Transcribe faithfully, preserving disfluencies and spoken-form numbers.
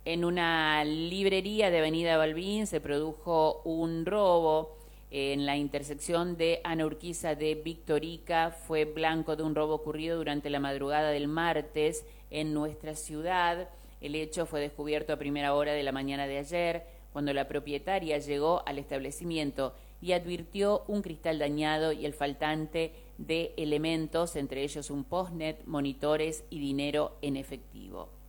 En una librería de Avenida Balbín se produjo un robo en la intersección de Ana Urquiza de Victorica. Fue blanco de un robo ocurrido durante la madrugada del martes en nuestra ciudad. El hecho fue descubierto a primera hora de la mañana de ayer, cuando la propietaria llegó al establecimiento y advirtió un cristal dañado y el faltante de elementos, entre ellos un postnet, monitores y dinero en efectivo.